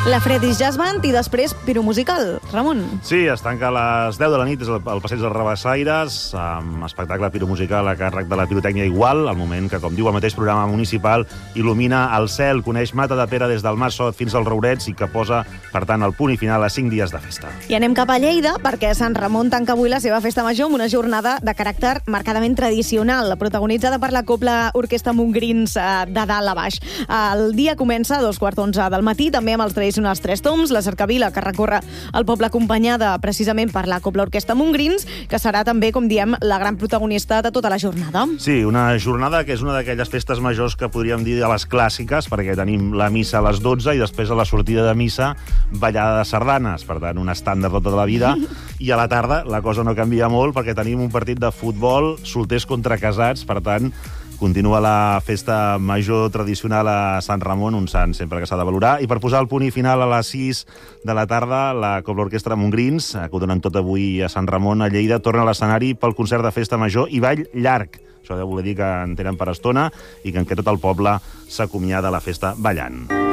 La Freddy's Jazz Band i després piromusical. Ramon. Sí, es tanca a les 10 de la nit, és el passeig dels Rabassaires, amb espectacle piromusical a càrrec de la pirotècnia Igual, al moment que, com diu el mateix programa municipal, il·lumina el cel, coneix Mata de Pere des del Mas Sot fins als Rourets i que posa, per tant, el punt i final a 5 dies de festa. I anem cap a Lleida, perquè Sant Ramon tanca avui la seva festa major amb una jornada de caràcter marcadament tradicional, protagonitzada per la Cobla Orquestra Montgrins de dalt a baix. El dia comença a 11:15 del matí, també amb els tradicionals Tres Tombs, la cercavila que recorre el poble acompanyada precisament per la Cobla Orquestra Montgrins, que serà també, com diem, la gran protagonista de tota la jornada. Sí, una jornada que és una d'aquelles festes majors que podríem dir de les clàssiques, perquè tenim la missa a les 12 i després a la sortida de missa ballada de sardanes, per tant, un estàndard de tota la vida. I a la tarda la cosa no canvia molt perquè tenim un partit de futbol, solters contra casats, per tant, continua la festa major tradicional a Sant Ramon, un sant sempre que s'ha de valorar. I per posar el punt i final a les 6 de la tarda, la Cobla Orquestra Montgrins, que ho donen tot avui a Sant Ramon, a Lleida, torna a l'escenari pel concert de festa major i ball llarg. Això deu voler dir que en tenen per estona i que tot el poble s'acomiada a la festa ballant.